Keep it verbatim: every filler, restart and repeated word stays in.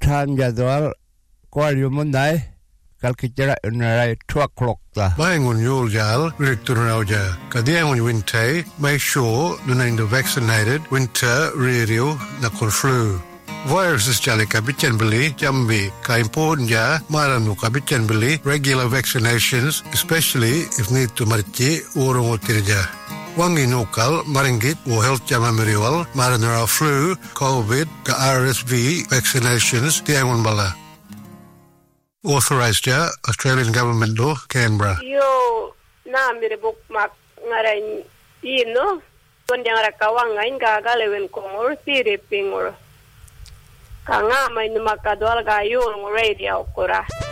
time jadwal ko yumunai kalkitera unarai two o'clock ta Bayangun yuljal rekturauja kadiangun winter make sure nunainda vaccinated winter radio nakon flu Viruses jalika bicenbeli jambi ka important ja maranu ka bicenbeli regular vaccinations especially if need to marchi urung utirja Wangi nokal maringgit o health jama meriwal maranara flu COVID ka R S V vaccinations diangun bala Authorized ja Australian government law Canberra Yo na mere bok mak ngaran ino ton yang rakawang ngain ka galewen kongor sire pingor Kanga may numakadwal gayo ng radio kura.